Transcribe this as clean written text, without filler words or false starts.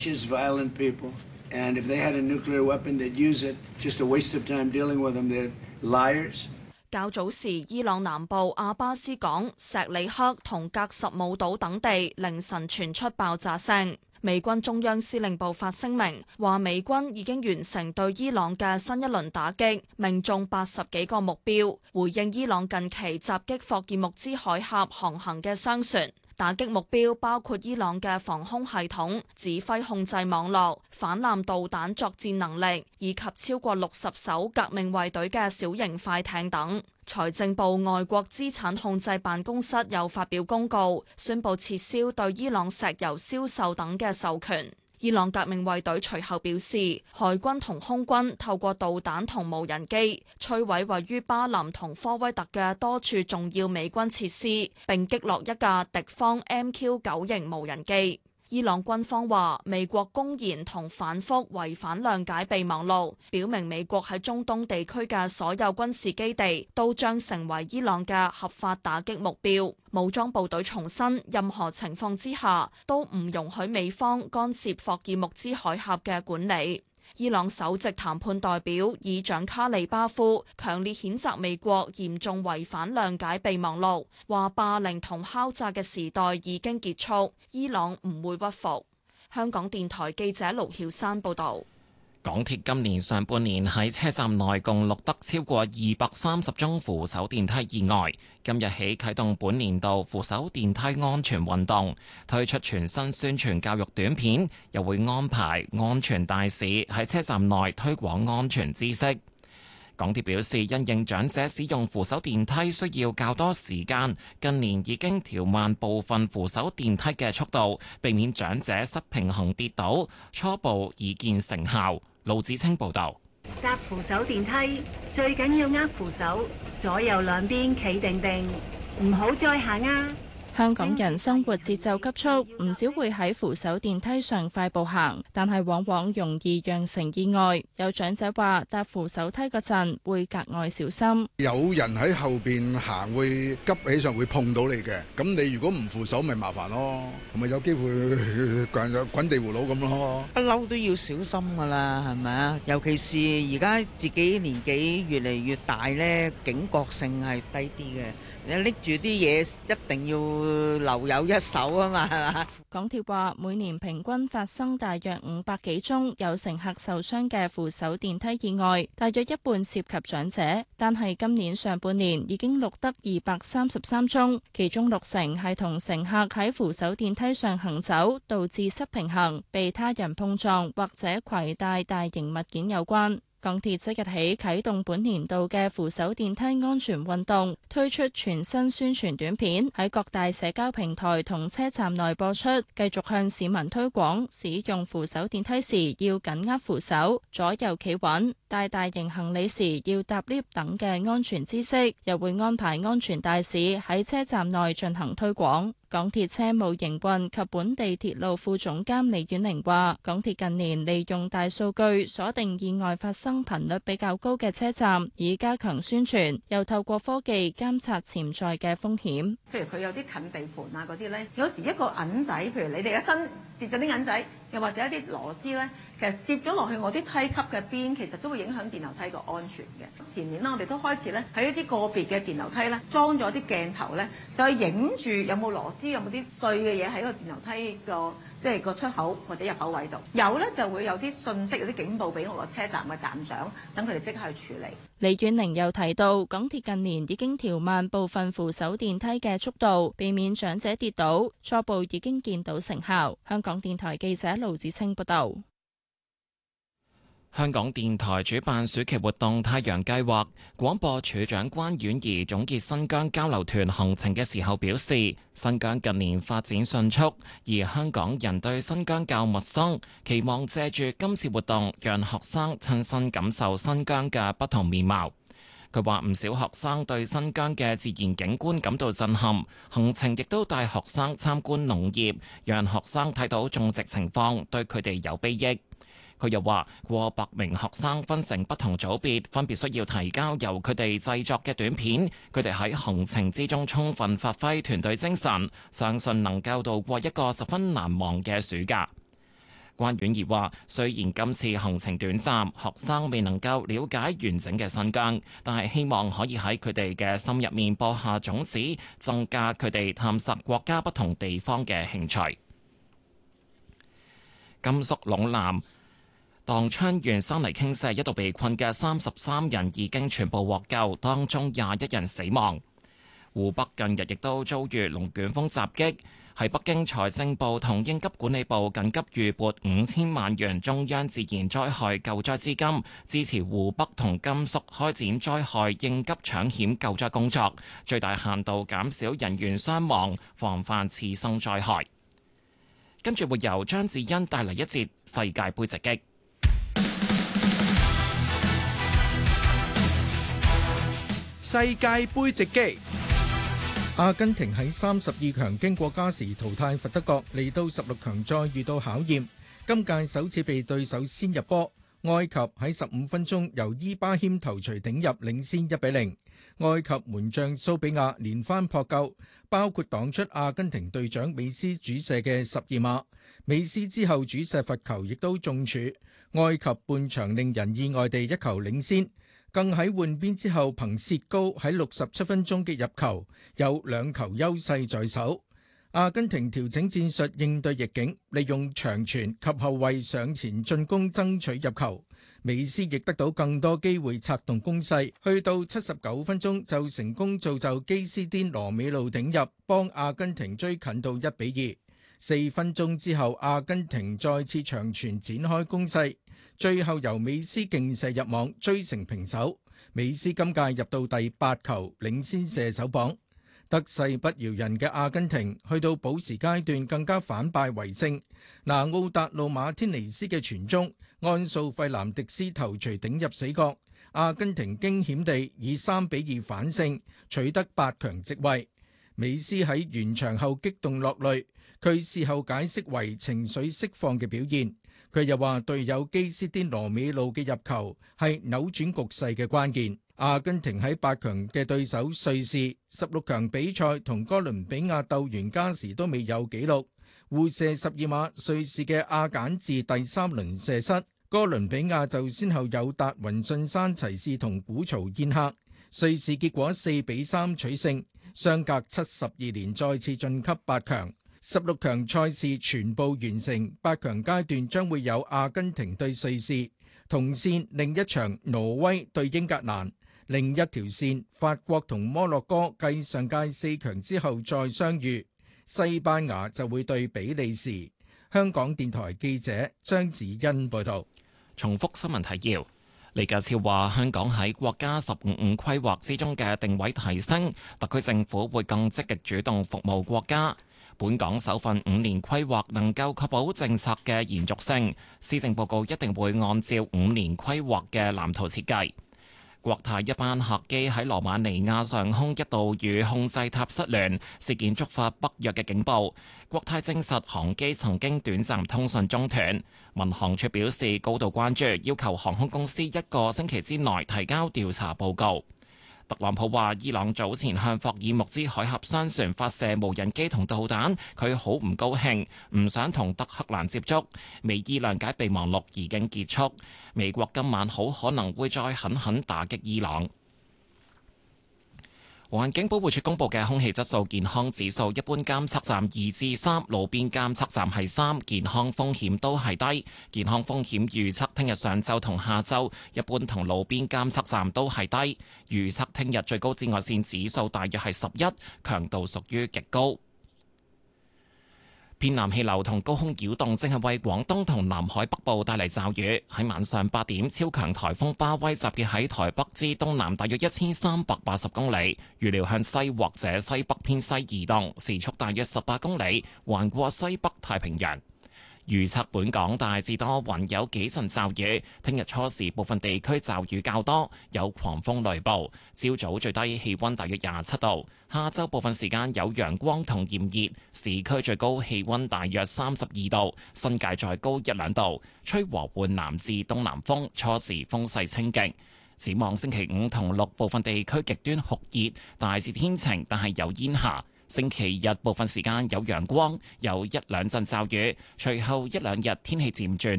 violent people, and if they had a nuclear weapon, they'd use it. Just a waste of time dealing with them. They're liars. 較早時，伊朗南部阿巴斯港、錫里克同格什姆島等地凌晨傳出爆炸聲。美軍中央司令部發聲明話，美軍已經完成對伊朗嘅新一輪打擊，命中80幾個目標，回應伊朗近期襲擊霍爾木茲海峽航行嘅商船。打擊目標包括伊朗嘅防空系統、指揮控制網絡、反艦導彈作戰能力，以及超過60艘革命衛隊嘅小型快艇等。財政部外國資產控制辦公室又發表公告，宣布撤銷對伊朗石油銷售等嘅授權。伊朗革命衛隊隨後表示，海軍同空軍透過導彈同無人機摧毀位於巴林同科威特嘅多處重要美軍設施，並擊落一架敵方 MQ-9型無人機。伊朗軍方話，美國公然同反覆違反諒解備忘錄，表明美國喺中東地區嘅所有軍事基地都將成為伊朗嘅合法打擊目標。武裝部隊重申，任何情況之下都唔容許美方干涉霍爾木茲海峽嘅管理。伊朗首席談判代表議長卡利巴夫強烈譴責美國嚴重違反諒解備忘錄，話霸凌同敲詐嘅時代已經結束，伊朗唔會屈服。香港電台記者盧曉珊報導。 港鐵今年上半年喺車站內共錄得超過230宗扶手電梯意外。今日起啟動本年度扶手電梯安全運動，推出全新宣傳教育短片，又會安排安全大使喺車站內推廣安全知識。港鐵表示，因應長者使用扶手電梯需要較多時間，近年已經調慢部分扶手電梯嘅速度，避免長者失平衡跌倒，初步已見成效。盧子清報道： 搭扶手電梯最緊要握扶手，左右兩邊企定定，唔好再下壓。 香港人生活節奏急速，唔少會喺扶手電梯上快步行，但係往往容易釀成意外。有長者話搭扶手梯嗰陣會格外小心， 有人喺後邊行會急起上會碰到你嘅，咁你如果唔扶手咪麻煩咯，咪有機會滾地葫蘆咁咯。 不嬲都要小心噶啦，係咪啊？尤其是而家自己年紀越嚟越大呢，警覺性係低啲嘅。你拎住啲嘢一定要留有一手啊嘛，係嘛？ 港鐵話每年平均發生大約500幾宗有乘客受傷嘅扶手電梯意外，大約一半涉及長者。但係今年上半年已經錄得233宗，其中60%係同乘客喺扶手電梯上行走，導致失平衡，被他人碰撞或者攜帶大型物件有關。港鐵即日起啟動本年度嘅扶手電梯安全運動，推出全新宣傳短片，喺各大社交平台同車站內播出，繼續向市民推廣使用扶手電梯時要緊握扶手、左右企穩、帶大型行李時要搭 lift 等嘅安全知識，又會安排安全大使喺車站內進行推廣。港鐵車務營運及本地鐵路副總監李婉玲話，港鐵近年利用大數據鎖定意外發生頻率比較高嘅車站，以加強宣傳，又透過科技監察潛在嘅風險。 譬如佢有啲近地盤啊嗰啲咧，有時一個銀仔，譬如你哋一身跌咗啲銀仔，又或者一啲螺絲咧，其實攝咗落去我啲梯級嘅邊，其實都會影響電樓梯個安全嘅。前年啦，我哋都開始咧喺一啲個別嘅電樓梯咧裝咗啲鏡頭咧，就係影住有冇螺絲，有冇啲碎嘅嘢喺個電樓梯個即係個出口或者入口位度。有咧就會有啲信息、有啲警報俾我個車站嘅站長，等佢哋即刻去處理。 李婉玲又提到，港鐵近年已經調慢部分扶手電梯嘅速度，避免長者跌倒，初步已經見到成效。香港電台記者盧子清報道。 香港電台主辦暑期活動太陽計劃，廣播處長關婉儀總結新疆交流團行程嘅時候表示，新疆近年發展迅速，而香港人對新疆較陌生，期望借住今次活動，讓學生親身感受新疆嘅不同面貌。佢話唔少學生對新疆嘅自然景觀感到震撼，行程亦都帶學生參觀農業，讓學生睇到種植情況，對佢哋有裨益。佢又話，過100名學生分成不同組別，分別需要提交由佢哋製作嘅短片。佢哋喺行程之中充分發揮團隊精神，相信能夠度過一個十分難忘嘅暑假。 關婉儀話：雖然今次行程短暫，學生未能夠了解完整嘅新疆，但係希望可以喺佢哋嘅心入面播下種子，增加佢哋探索國家不同地方嘅興趣。甘肅隴南當昌縣山泥傾瀉，一度被困嘅33人已經全部獲救，當中21人死亡。湖北近日亦都遭遇龍捲風襲擊。喺北京，財政部同應急管理部緊急預撥5000萬元中央自然災害救災資金，支持湖北同甘肅開展災害應急搶險救災工作，最大限度減少人員傷亡，防範次生災害。跟住會由張智欣帶嚟一節世界盃直擊。 世界盃直擊。阿根廷喺32強經過加時淘汰佛得角，嚟到16強再遇到考驗。今屆首次被對手先入波，埃及喺15分鐘由伊巴謙頭槌頂入，領先1-0。埃及門將蘇比亞連番撲救，包括擋出阿根廷隊長美斯主射嘅12碼。美斯之後主射罰球亦都中柱，埃及半場令人意外地一球領先。更喺換邊之後，憑薛高喺67分鐘嘅入球，有2球優勢在手。阿根廷調整戰術應對逆境，利用長傳及後衛上前進攻爭取入球。美斯亦得到更多機會策動攻勢，去到79分鐘就成功造就基斯甸羅美路頂入，幫阿根廷追近到1-2。4分鐘之後，阿根廷再次長傳展開攻勢，最後由美斯勁射入網追成平手。美斯今屆入到第8球，領先射手榜。得勢不饒人嘅阿根廷去到補時階段更加反敗為勝。拿奧達路馬天尼斯嘅傳中，安素費南迪斯頭槌頂入死角。阿根廷驚險地以3-2反勝，取得8強席位。美斯喺完場後激動落淚，佢事後解釋為情緒釋放嘅表現。佢又話隊友基斯甸羅美路嘅入球係扭轉局勢嘅關鍵。阿根廷喺8強嘅對手瑞士16強比賽同哥倫比亞鬥完加時都未有紀錄，互射12碼，瑞士嘅阿簡治第3輪射失，哥倫比亞就先後有達雲遜山齊士同古曹宴客，瑞士結果4-3取勝，相隔72年再次晉級8強。16強賽事全部完成，8強階段將會有阿根廷對瑞士，同線另一場挪威對英格蘭，另一條線法國同摩洛哥繼上屆4強之後再相遇，西班牙就會對比利時。香港電台記者張子欣報道。 重複新聞提要，李家超話香港喺國家15+5規劃之中嘅定位提升，特區政府會更積極主動服務國家。本港首份5年規劃能夠確保政策嘅延續性，施政報告一定會按照5年規劃嘅藍圖設計。國泰一班客機喺羅馬尼亞上空一度與控制塔失聯，事件觸發北約嘅警報。國泰證實航機曾經短暫通訊中斷。民航處表示高度關注，要求航空公司1個星期之內提交調查報告。特朗普話伊朗早前向霍爾木茲海峽商船發射無人機同導彈，佢好唔高興，唔想同德黑蘭接觸。美伊諒解備忘錄已經結束，美國今晚好可能會再狠狠打擊伊朗。環境保護署公布嘅空氣質素健康指數，一般監測站2至3，路邊監測站係3，健康風險都係低。健康風險預測聽日上晝同下晝，一般同路邊監測站都係低。預測聽日最高紫外線指數大約係11，強度屬於極高。偏南氣流同高空擾動正係為廣東同南海北部帶嚟驟雨。喺晚上8點，超強颱風巴威集結喺台北之東南大約1380公里，預料向西或者西北偏西移動，時速大約18公里，橫過西北太平洋。預測本港大致多雲，有幾陣驟雨。聽日初時部分地區驟雨較多，有狂風雷暴。朝早最低氣溫大約27度，下晝部分時間有陽光同炎熱，市區最高氣溫大約32度，新界再高1-2度。吹和緩南至東南風，初時風勢清勁。展望星期5同6部分地區極端酷熱，大致天晴，但係有煙霞。 星期日部分時間有陽光，有一兩陣驟雨，隨後一兩日天氣漸轉